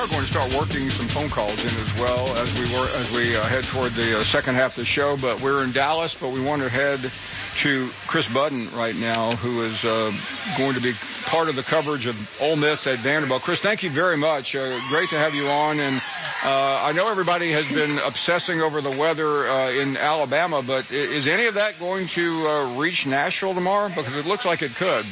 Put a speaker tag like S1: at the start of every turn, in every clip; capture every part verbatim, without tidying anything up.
S1: We're going to start working some phone calls in as well as we were as we uh, head toward the uh, second half of the show. But we're in Dallas, but we want to head to Chris Budden right now, who is uh, going to be part of the coverage of Ole Miss at Vanderbilt. Chris, thank you very much. Uh, great to have you on. And uh, I know everybody has been obsessing over the weather uh, in Alabama, but is any of that going to uh, reach Nashville tomorrow? Because it looks like it could.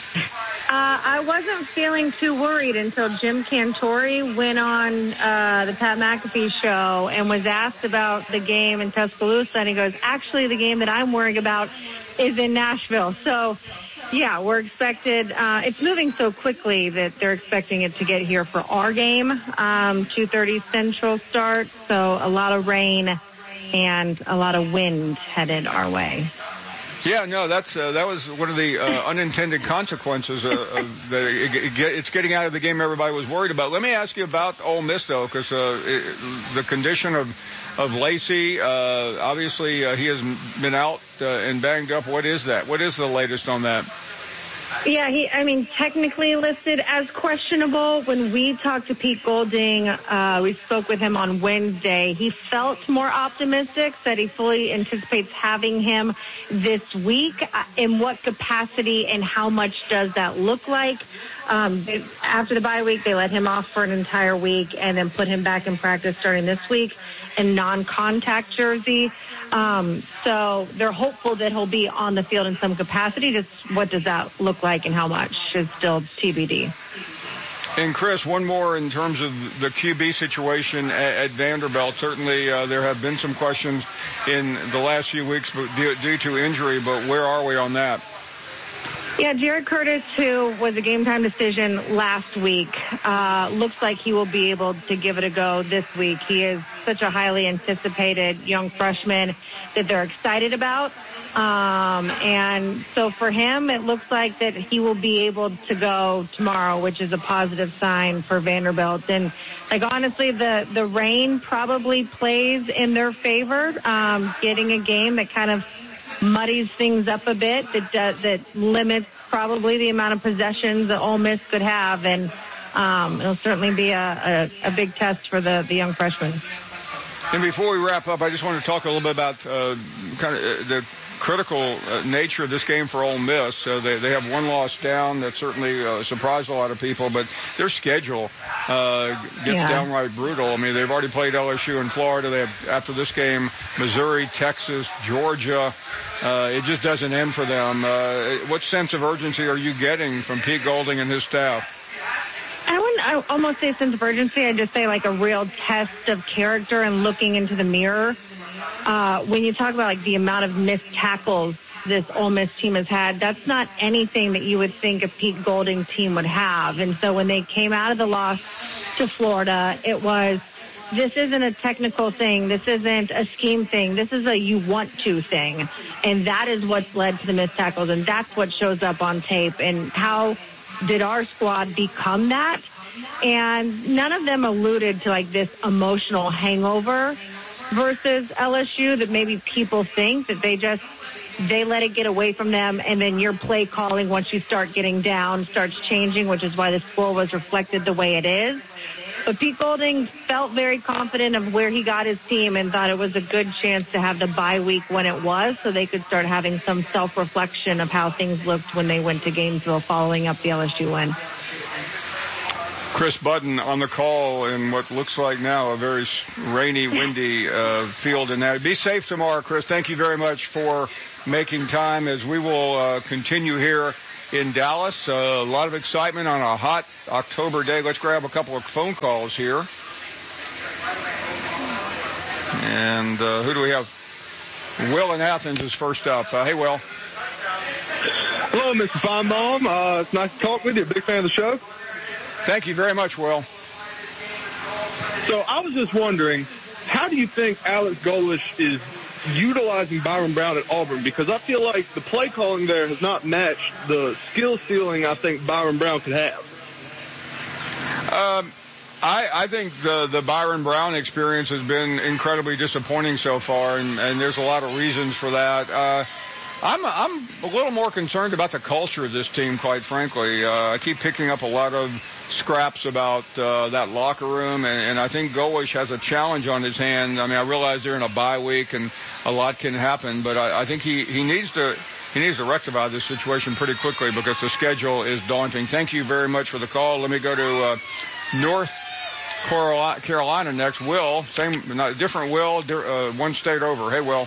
S2: Uh, I wasn't feeling too worried until Jim Cantori went on uh, the Pat McAfee show and was asked about the game in Tuscaloosa, and he goes, actually, the game that I'm worrying about is in Nashville. So, yeah, we're expected, uh, it's moving so quickly that they're expecting it to get here for our game, um, two thirty Central start, so a lot of rain and a lot of wind headed our way.
S1: Yeah, no, that's uh, that was one of the uh, unintended consequences. Uh, of the, it, it, it's getting out of the game everybody was worried about. Let me ask you about Ole Miss, though, because uh, the condition of of Lacey, uh, obviously uh, he has been out uh, and banged up. What is that? What is the latest on that?
S2: Yeah, he, I mean, technically listed as questionable. When we talked to Pete Golding, uh, we spoke with him on Wednesday. He felt more optimistic, said he fully anticipates having him this week. In what capacity and how much does that look like? Um, after the bye week, they let him off for an entire week and then put him back in practice starting this week in non-contact jersey. Um, so they're hopeful that he'll be on the field in some capacity. Just what does that look like and how much is still T B D.
S1: And Chris, one more in terms of the Q B situation at, at Vanderbilt. Certainly uh, there have been some questions in the last few weeks due, due to injury, but where are we on that?
S2: Yeah, Jared Curtis, who was a game-time decision last week, uh, looks like he will be able to give it a go this week. He is such a highly anticipated young freshman that they're excited about. Um, and so for him, it looks like that he will be able to go tomorrow, which is a positive sign for Vanderbilt. And, like, honestly, the, the rain probably plays in their favor, um, getting a game that kind of muddies things up a bit, that uh, that limits probably the amount of possessions that Ole Miss could have, and um, it'll certainly be a, a, a big test for the, the young freshmen.
S1: And before we wrap up, I just want to talk a little bit about uh, kind of the critical uh, nature of this game for Ole Miss. Uh, they, they have one loss down. That certainly uh, surprised a lot of people, but their schedule uh, gets yeah. downright brutal. I mean, they've already played L S U in Florida. They have, after this game, Missouri, Texas, Georgia. Uh, it just doesn't end for them. Uh, what sense of urgency are you getting from Pete Golding and his staff?
S2: I wouldn't I almost say sense of urgency. I'd just say like a real test of character and looking into the mirror. Uh, when you talk about like the amount of missed tackles this Ole Miss team has had, that's not anything that you would think a Pete Golding team would have. And so when they came out of the loss to Florida, it was, this isn't a technical thing. This isn't a scheme thing. This is a you want to thing. And that is what's led to the missed tackles. And that's what shows up on tape. And how did our squad become that? And none of them alluded to like this emotional hangover versus L S U that maybe people think that they just, they let it get away from them, and then your play calling once you start getting down starts changing, which is why the score was reflected the way it is. But Pete Golding felt very confident of where he got his team and thought it was a good chance to have the bye week when it was, so they could start having some self-reflection of how things looked when they went to Gainesville following up the L S U win.
S1: Chris Budden on the call in what looks like now a very rainy, windy uh, field. And now, be safe tomorrow, Chris. Thank you very much for making time as we will uh, continue here in Dallas. Uh, a lot of excitement on a hot October day. Let's grab a couple of phone calls here. And uh, who do we have? Will in Athens is first up. Uh, hey, Will.
S3: Hello, Mister Feinbaum. Uh, it's nice to talk with you. Big fan of the show.
S1: Thank you very much, Will.
S3: So I was just wondering, how do you think Alex Golesh is utilizing Byron Brown at Auburn? Because I feel like the play calling there has not matched the skill ceiling I think Byron Brown could have.
S1: Um, I, I think the, the Byron Brown experience has been incredibly disappointing so far, and, and there's a lot of reasons for that. Uh, I'm I'm a little more concerned about the culture of this team, quite frankly. Uh, I keep picking up a lot of scraps about uh, that locker room, and, and I think Golesh has a challenge on his hand. I mean, I realize they're in a bye week and a lot can happen, but I, I think he, he needs to he needs to rectify this situation pretty quickly because the schedule is daunting. Thank you very much for the call. Let me go to uh, North Carolina next. Will, same, not different Will, uh, one state over. Hey, Will.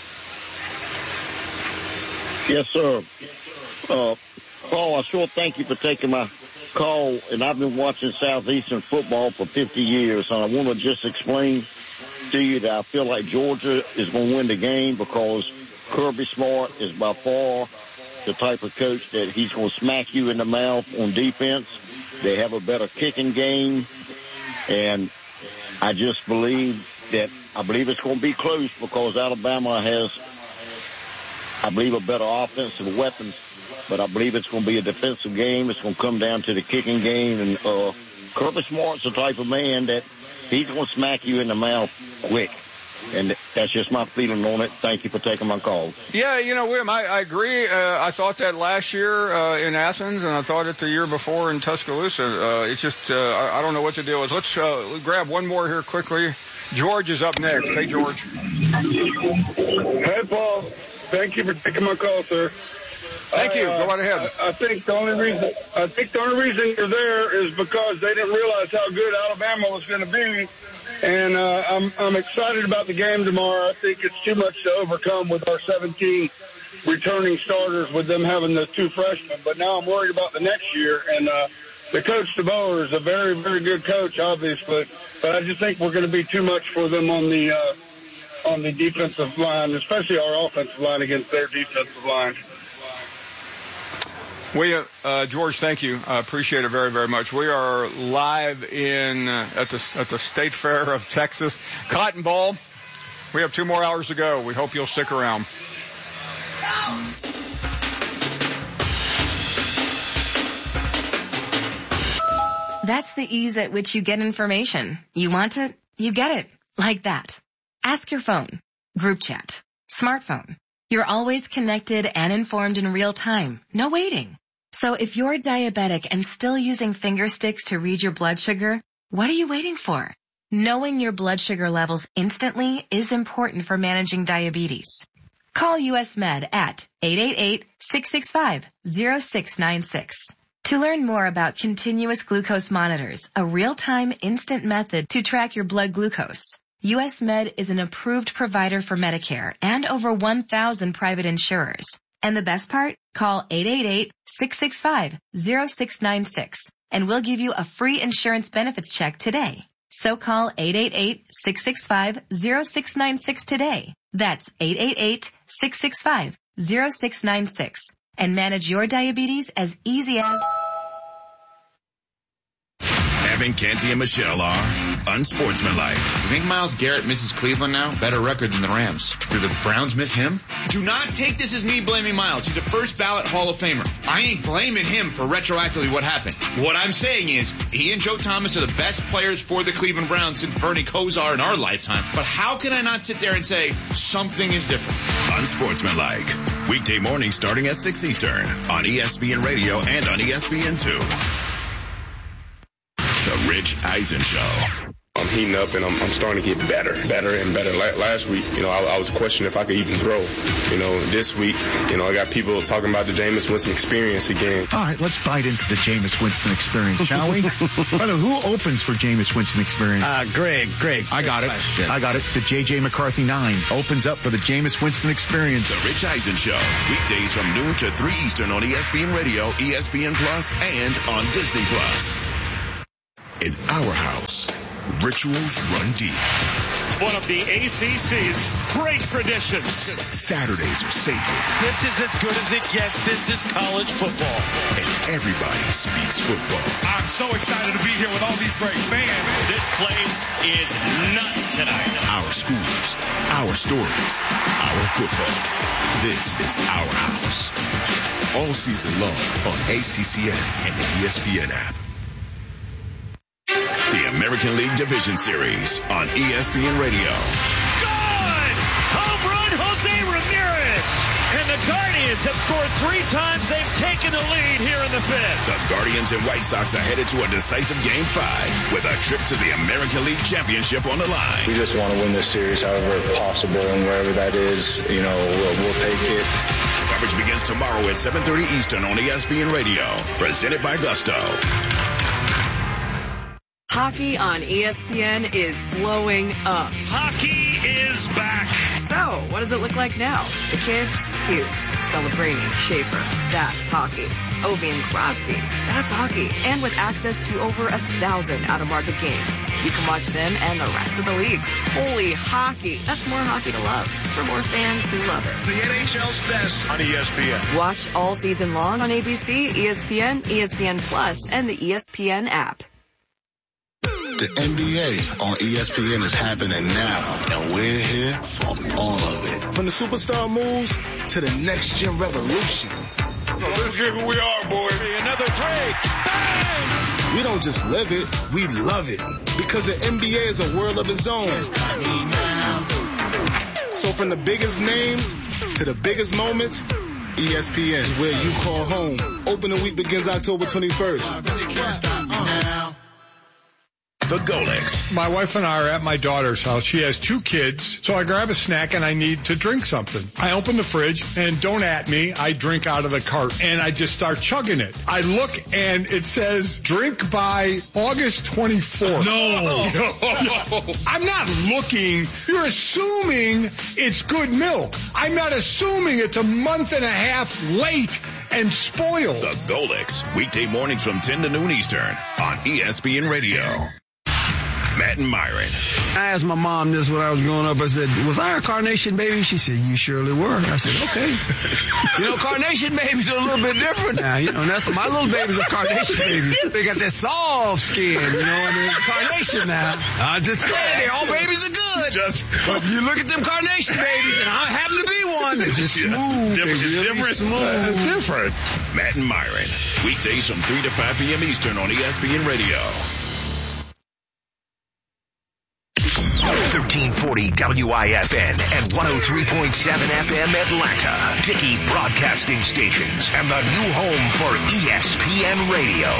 S4: Yes, sir. Uh, Paul, I sure thank you for taking my call, and I've been watching Southeastern football for fifty years, and I want to just explain to you that I feel like Georgia is going to win the game because Kirby Smart is by far the type of coach that he's going to smack you in the mouth on defense. They have a better kicking game, and I just believe that I believe it's going to be close because Alabama has, I believe, a better offensive weapons. But I believe it's going to be a defensive game. It's going to come down to the kicking game. And uh, Kirby Smart's the type of man that he's going to smack you in the mouth quick. And that's just my feeling on it. Thank you for taking my call.
S1: Yeah, you know, William, I, I agree. Uh, I thought that last year uh, in Athens, and I thought it the year before in Tuscaloosa. Uh, it's just, uh, I, I don't know what the deal is. Let's uh, grab one more here quickly. George is up next. Hey, George.
S3: Hey, Paul. Thank you for taking my call, sir.
S1: Thank you.
S3: Uh,
S1: Go right ahead.
S3: I, I think the only reason I think the only reason you're there is because they didn't realize how good Alabama was going to be, and uh, I'm I'm excited about the game tomorrow. I think it's too much to overcome with our seventeen returning starters, with them having the two freshmen. But now I'm worried about the next year, and uh, the coach DeBoer is a very very good coach, obviously, but I just think we're going to be too much for them on the uh, on the defensive line, especially our offensive line against their defensive line.
S1: We, uh, George, thank you. I appreciate it very, very much. We are live in, uh, at the, at the State Fair of Texas. Cotton Bowl. We have two more hours to go. We hope you'll stick around.
S5: That's the ease at which you get information. You want it, you get it. Like that. Ask your phone. Group chat. Smartphone. You're always connected and informed in real time. No waiting. So if you're diabetic and still using finger sticks to read your blood sugar, what are you waiting for? Knowing your blood sugar levels instantly is important for managing diabetes. Call U S Med at eight eight eight, six six five, zero six nine six. To learn more about continuous glucose monitors, a real-time instant method to track your blood glucose, U S Med is an approved provider for Medicare and over one thousand private insurers. And the best part? Call eight eight eight, six six five, zero six nine six and we'll give you a free insurance benefits check today. So call eight eight eight, six six five, zero six nine six today. That's eight eight eight, six six five, zero six nine six and manage your diabetes as easy as...
S6: Evan, Canty, and Michelle are unsportsmanlike.
S7: You think Myles Garrett misses Cleveland now? Better record than the Rams. Do the Browns miss him? Do not take this as me blaming Myles. He's a first ballot Hall of Famer. I ain't blaming him for retroactively what happened. What I'm saying is, he and Joe Thomas are the best players for the Cleveland Browns since Bernie Kosar in our lifetime. But how can I not sit there and say something is different?
S6: Unsportsmanlike. Weekday morning starting at six Eastern on E S P N Radio and on E S P N two. The Rich Eisen Show.
S8: I'm heating up and I'm, I'm starting to get better, better and better. Last week, you know, I, I was questioning if I could even throw. You know, this week, you know, I got people talking about the Jameis Winston experience again.
S9: All right, let's bite into the Jameis Winston experience, shall we? Brother, who opens for Jameis Winston experience?
S10: Uh, Greg, Greg.
S9: I got it. Question. I got it. The J J McCarthy nine opens up for the Jameis Winston experience.
S6: The Rich Eisen Show. Weekdays from noon to three Eastern on E S P N Radio, E S P N Plus, and on Disney Plus. In our house, rituals run deep.
S11: One of the A C C's great traditions.
S6: Saturdays are sacred.
S11: This is as good as it gets. This is college football.
S6: And everybody speaks football.
S11: I'm so excited to be here with all these great fans. This place is nuts tonight.
S6: Our schools, our stories, our football. This is our house. All season long on A C C N and the E S P N app. The American League Division Series on E S P N Radio.
S11: Good! Home run, Jose Ramirez! And the Guardians have scored three times. They've taken the lead here in the fifth.
S6: The Guardians and White Sox are headed to a decisive Game five with a trip to the American League Championship on the line.
S10: We just want to win this series however possible, and wherever that is, you know, we'll, we'll take it.
S6: Coverage begins tomorrow at seven thirty Eastern on E S P N Radio. Presented by Gusto.
S12: Hockey on E S P N is blowing up.
S11: Hockey is back.
S12: So, what does it look like now? The kids, Hughes, Celebrini, Schaefer, that's hockey. Ovi and Crosby, that's hockey. And with access to over a thousand out-of-market games, you can watch them and the rest of the league. Holy hockey. That's more hockey to love for more fans who love it.
S6: The N H L's best on E S P N.
S12: Watch all season long on A B C, E S P N, E S P N Plus, and the E S P N app.
S13: The N B A on E S P N is happening now, and we're here for all of it. From the superstar moves to the next gen revolution.
S6: Let's get who we are, boy.
S11: Another three. Bang!
S13: We don't just live it, we love it. Because the N B A is a world of its own. So from the biggest names to the biggest moments, E S P N is where you call home. Opening week begins October twenty-first.
S6: The Golix.
S14: My wife and I are at my daughter's house. She has two kids, so I grab a snack and I need to drink something. I open the fridge and don't at me, I drink out of the cart and I just start chugging it. I look and it says drink by August twenty-fourth.
S11: No.
S14: no. I'm not looking. You're assuming it's good milk. I'm not assuming it's a month and a half late and spoiled.
S6: The Golix. Weekday mornings from ten to noon Eastern on E S P N Radio. Matt and Myron.
S15: I asked my mom this when I was growing up. I said, was I a carnation baby? She said, you surely were. I said, okay. You know, carnation babies are a little bit different now. You know, and that's my little babies are carnation babies. They got that soft skin, you know, and they're carnation now. I just say, all babies are good. Just, but you look at them carnation babies, and I happen to be one. It's just smooth.
S6: Different. It's
S15: really
S6: different.
S15: Smooth.
S6: Uh, different. Matt and Myron. Weekdays from three to five p.m. Eastern on E S P N Radio.
S16: thirteen forty W I F N and one oh three point seven F M Atlanta. Dickey Broadcasting Stations and the new home for E S P N Radio.